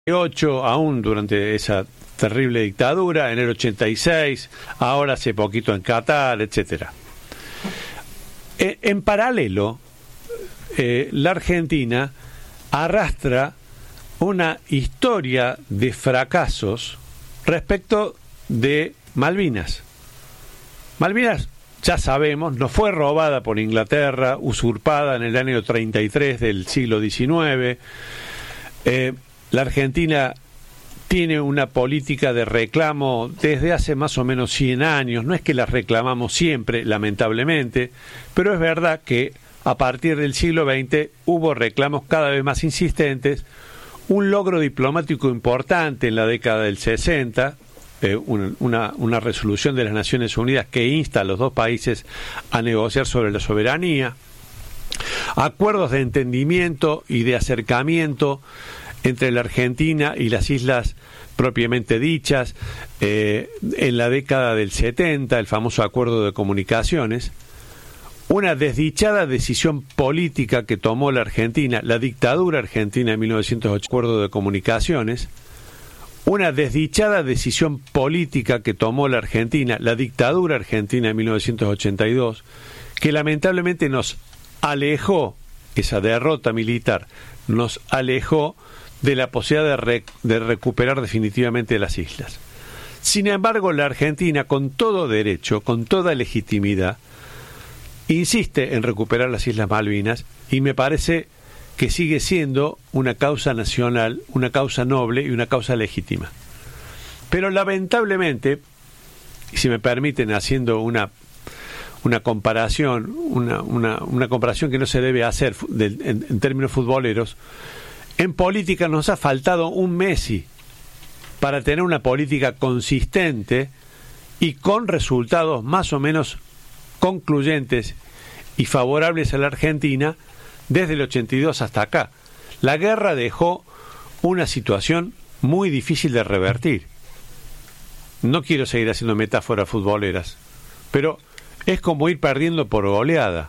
aún durante esa terrible dictadura, en el 86, ahora hace poquito en Qatar, etcétera. En paralelo, la Argentina arrastra una historia de fracasos respecto de Malvinas. Malvinas, ya sabemos, no fue robada por Inglaterra, usurpada en el año 33 del siglo XIX. La Argentina tiene una política de reclamo desde hace más o menos 100 años. No es que la reclamamos siempre, lamentablemente, pero es verdad que a partir del siglo XX hubo reclamos cada vez más insistentes. Un logro diplomático importante en la década del 60, una resolución de las Naciones Unidas que insta a los dos países a negociar sobre la soberanía, acuerdos de entendimiento y de acercamiento entre la Argentina y las islas propiamente dichas, en la década del 70, el famoso acuerdo de comunicaciones, una desdichada decisión política que tomó la Argentina, la dictadura argentina en 1908, acuerdo de comunicaciones, una desdichada decisión política que tomó la Argentina, la dictadura argentina en 1982, que lamentablemente nos alejó, esa derrota militar, nos alejó de la posibilidad de recuperar definitivamente las islas. Sin embargo, la Argentina, con todo derecho, con toda legitimidad, insiste en recuperar las Islas Malvinas y me parece que sigue siendo una causa nacional, una causa noble y una causa legítima. Pero lamentablemente, y si me permiten haciendo una comparación, una comparación que no se debe hacer en términos futboleros, en política nos ha faltado un Messi para tener una política consistente y con resultados más o menos concluyentes y favorables a la Argentina desde el 82 hasta acá. La guerra dejó una situación muy difícil de revertir. No quiero seguir haciendo metáforas futboleras, pero es como ir perdiendo por goleada.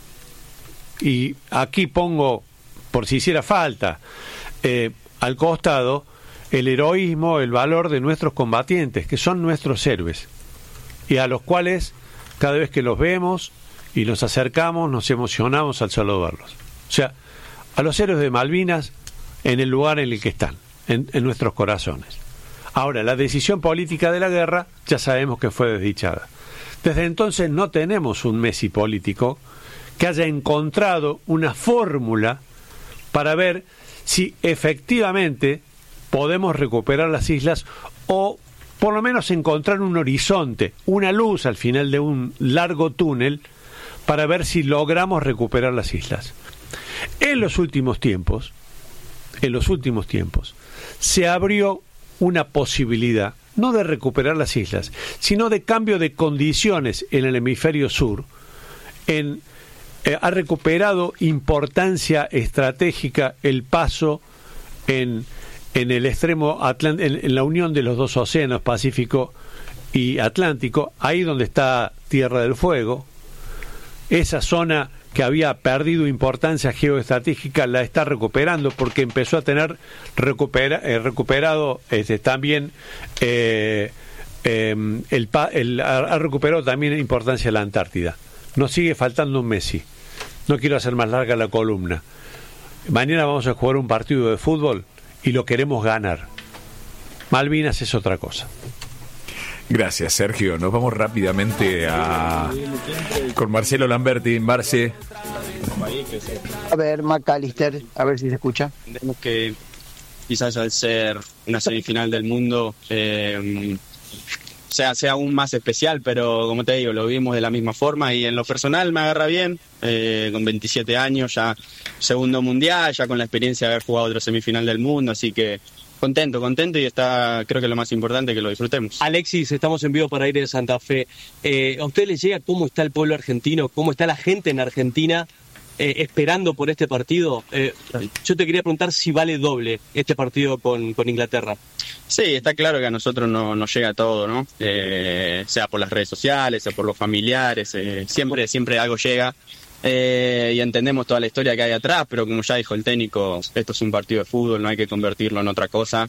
Y aquí pongo, por si hiciera falta, al costado el heroísmo, el valor de nuestros combatientes, que son nuestros héroes, y a los cuales cada vez que los vemos y nos acercamos nos emocionamos al solo verlos. O sea, a los héroes de Malvinas en el lugar en el que están, en nuestros corazones. Ahora, la decisión política de la guerra ya sabemos que fue desdichada. Desde entonces no tenemos un Messi político que haya encontrado una fórmula para ver si efectivamente podemos recuperar las islas o por lo menos encontrar un horizonte, una luz al final de un largo túnel para ver si logramos recuperar las islas. En los últimos tiempos, se abrió una posibilidad, no de recuperar las islas, sino de cambio de condiciones en el hemisferio sur. Ha recuperado importancia estratégica el paso en el extremo en la unión de los dos océanos, Pacífico y Atlántico, ahí donde está Tierra del Fuego. Esa zona que había perdido importancia geoestratégica la está recuperando porque empezó a tener recuperado también ha recuperado también importancia la Antártida. Nos sigue faltando un Messi. No quiero hacer más larga la columna. Mañana vamos a jugar un partido de fútbol y lo queremos ganar. Malvinas es otra cosa. Gracias, Sergio. Nos vamos rápidamente con Marcelo Lamberti. Marce. A ver, McAllister, a ver si se escucha. Entendemos que quizás al ser una semifinal del mundo sea aún más especial, pero como te digo, lo vimos de la misma forma y en lo personal me agarra bien, con 27 años, ya segundo mundial, ya con la experiencia de haber jugado otra semifinal del mundo, así que contento y creo que lo más importante es que lo disfrutemos. Alexis, estamos en vivo para Aire de Santa Fe. ¿A usted le llega cómo está el pueblo argentino, cómo está la gente en Argentina esperando por este partido? Yo te quería preguntar si vale doble este partido con Inglaterra. Sí, está claro que a nosotros nos llega todo, ¿no? Sea por las redes sociales, sea por los familiares, siempre algo llega. Y entendemos toda la historia que hay atrás, pero como ya dijo el técnico, esto es un partido de fútbol, no hay que convertirlo en otra cosa.